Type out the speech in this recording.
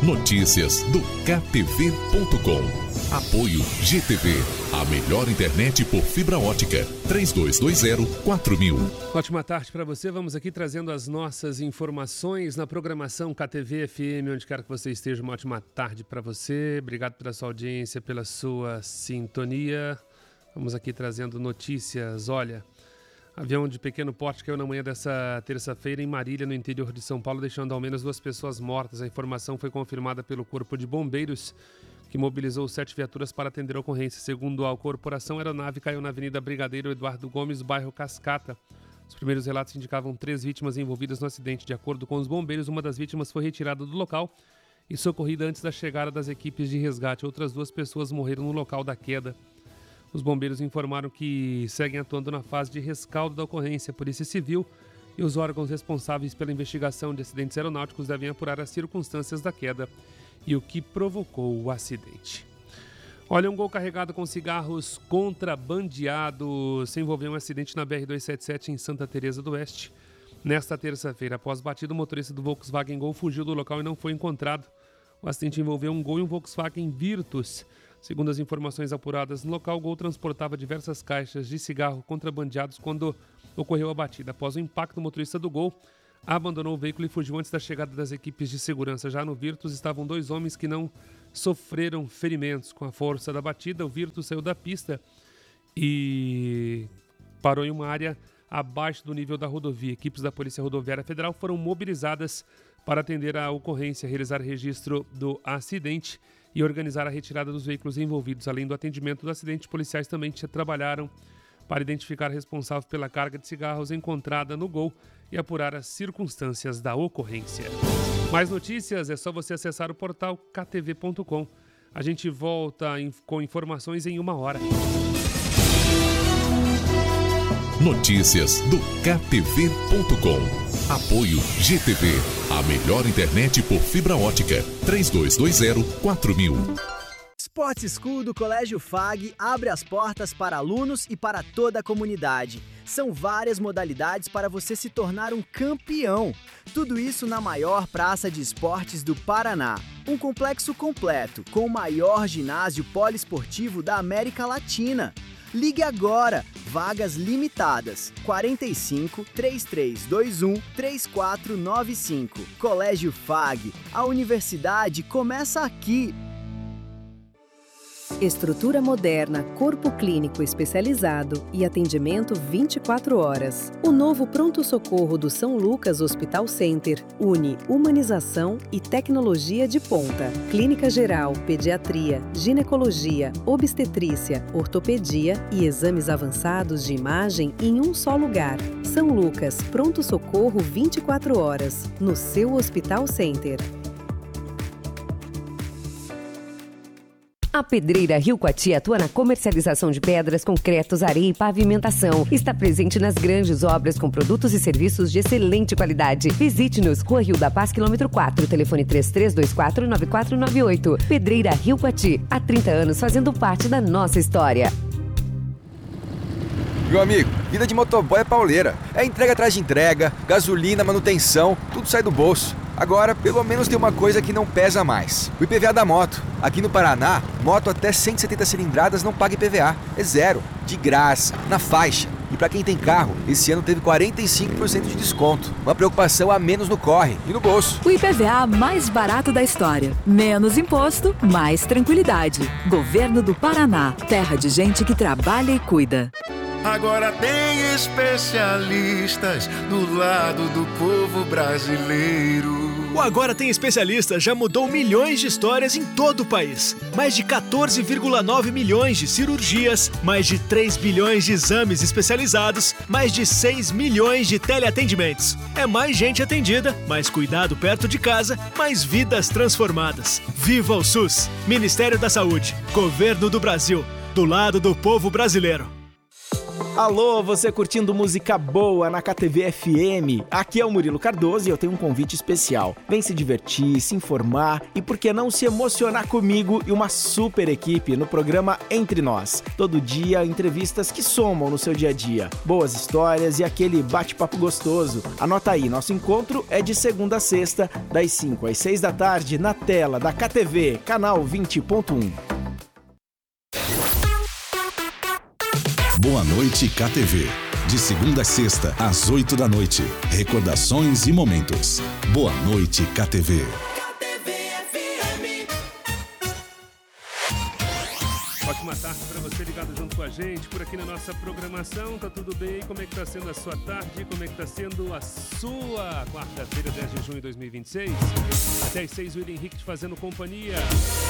Notícias do KTV.com. Apoio GTV, a melhor internet por fibra ótica. 3220-4000. Ótima tarde para você. Vamos aqui trazendo as nossas informações na programação KTV FM, onde quer que você esteja. Uma ótima tarde para você. Obrigado pela sua audiência, pela sua sintonia. Vamos aqui trazendo notícias. Olha, avião de pequeno porte caiu na manhã dessa terça-feira em Marília, no interior de São Paulo, deixando ao menos 2 pessoas mortas. A informação foi confirmada pelo Corpo de Bombeiros, que mobilizou 7 viaturas para atender a ocorrência. Segundo a corporação, a aeronave caiu na Avenida Brigadeiro Eduardo Gomes, bairro Cascata. Os primeiros relatos indicavam 3 vítimas envolvidas no acidente. De acordo com os bombeiros, uma das vítimas foi retirada do local e socorrida antes da chegada das equipes de resgate. Outras 2 pessoas morreram no local da queda. Os bombeiros informaram que seguem atuando na fase de rescaldo da ocorrência. A Polícia Civil e os órgãos responsáveis pela investigação de acidentes aeronáuticos devem apurar as circunstâncias da queda e o que provocou o acidente. Olha, um gol carregado com cigarros contrabandeados se envolveu em um acidente na BR-277 em Santa Teresa do Oeste. Nesta terça-feira, após batida, o motorista do Volkswagen Gol fugiu do local e não foi encontrado. O acidente envolveu um Gol e um Volkswagen Virtus. Segundo as informações apuradas no local, o Gol transportava diversas caixas de cigarro contrabandeados quando ocorreu a batida. Após o impacto, o motorista do Gol abandonou o veículo e fugiu antes da chegada das equipes de segurança. Já no Virtus estavam 2 homens que não sofreram ferimentos. Com a força da batida, o Virtus saiu da pista e parou em uma área abaixo do nível da rodovia. Equipes da Polícia Rodoviária Federal foram mobilizadas para atender a ocorrência, realizar registro do acidente e organizar a retirada dos veículos envolvidos. Além do atendimento do acidente, policiais também trabalharam para identificar o responsável pela carga de cigarros encontrada no Gol e apurar as circunstâncias da ocorrência. Mais notícias, é só você acessar o portal ktv.com. A gente volta com informações em 1 hora. Notícias do KTV.com. Apoio GTV, a melhor internet por fibra ótica. 3220-4000. Sport School do Colégio FAG abre as portas para alunos e para toda a comunidade. São várias modalidades para você se tornar um campeão. Tudo isso na maior praça de esportes do Paraná. Um complexo completo, com o maior ginásio poliesportivo da América Latina. Ligue agora, vagas limitadas, 45 3321 3495. Colégio FAG, a universidade começa aqui. Estrutura moderna, corpo clínico especializado e atendimento 24 horas. O novo pronto-socorro do São Lucas Hospital Center une humanização e tecnologia de ponta. Clínica geral, pediatria, ginecologia, obstetrícia, ortopedia e exames avançados de imagem em um só lugar. São Lucas, pronto-socorro 24 horas, no seu Hospital Center. A Pedreira Rio Coati atua na comercialização de pedras, concretos, areia e pavimentação. Está presente nas grandes obras com produtos e serviços de excelente qualidade. Visite-nos, Rua Rio da Paz, quilômetro 4, telefone 3324-9498. Pedreira Rio Coati, há 30 anos fazendo parte da nossa história. Meu amigo, vida de motoboy é pauleira. É entrega atrás de entrega, gasolina, manutenção, tudo sai do bolso. Agora, pelo menos tem uma coisa que não pesa mais. O IPVA da moto. Aqui no Paraná, moto até 170 cilindradas não paga IPVA. É 0, de graça, na faixa. E para quem tem carro, esse ano teve 45% de desconto. Uma preocupação a menos no corre e no bolso. O IPVA mais barato da história. Menos imposto, mais tranquilidade. Governo do Paraná. Terra de gente que trabalha e cuida. Agora tem especialistas do lado do povo brasileiro. O Agora Tem Especialistas já mudou milhões de histórias em todo o país. Mais de 14,9 milhões de cirurgias, mais de 3 bilhões de exames especializados, mais de 6 milhões de teleatendimentos. É mais gente atendida, mais cuidado perto de casa, mais vidas transformadas. Viva o SUS! Ministério da Saúde, Governo do Brasil, do lado do povo brasileiro. Alô, você curtindo música boa na KTV FM? Aqui é o Murilo Cardoso e eu tenho um convite especial. Vem se divertir, se informar e por que não se emocionar comigo e uma super equipe no programa Entre Nós. Todo dia, entrevistas que somam no seu dia a dia. Boas histórias e aquele bate-papo gostoso. Anota aí, nosso encontro é de segunda a sexta, das 5 às 6 da tarde, na tela da KTV, canal 20.1. Boa Noite KTV. De segunda a sexta, às 8 da noite. Recordações e momentos. Boa Noite KTV. Ótima tarde para você ligado junto com a gente por aqui na nossa programação. Tá tudo bem? Como é que tá sendo a sua tarde? Como é que tá sendo a sua quarta-feira, 10 de junho de 2026? Até às 6, William Henrique te fazendo companhia.